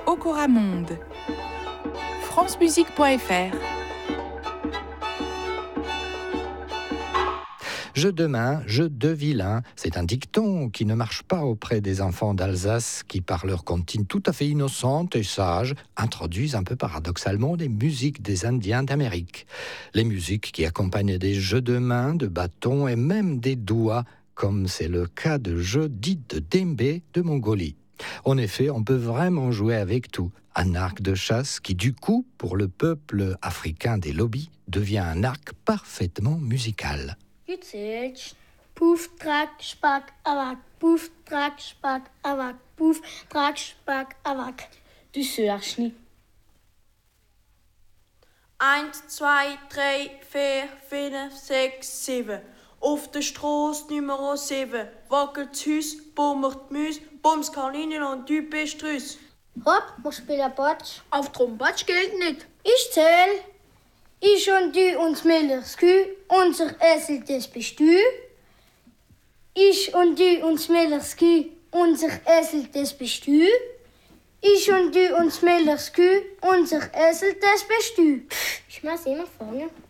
Okoramonde. francemusique.fr. Jeu de main, jeu de vilain, c'est un dicton qui ne marche pas auprès des enfants d'Alsace qui, par leur comptine tout à fait innocente et sage, introduisent un peu paradoxalement les musiques des Indiens d'Amérique. Les musiques qui accompagnent des jeux de main, de bâtons et même des doigts, comme c'est le cas de jeux dits de Djembé de Mongolie. En effet, on peut vraiment jouer avec tout. Un arc de chasse qui, du coup, pour le peuple africain des lobbies, devient un arc parfaitement musical. Je zählst. Puff, Track, Spack, Awak. Puff, Track, Spack, Awak. Puff, Track, Spack, Awak. Du zählst nicht. 1, 2, 3, 4, 5, 6, 7. Auf der Strasse Nummer 7 wackelt das Haus, bummert die Mäuse, bums Kaninchen und du bist raus. Hopp, wir spielen Batsch. Auf Trompatsch gilt nicht. Ich zähl. Ich und du und Millers Kühe, unser Esel, das bist du. Ich und du und Millers Kühe, unser Esel, das bist du. Ich und du und Millers Kühe, unser Esel, das bist du. Ich muss immer fangen.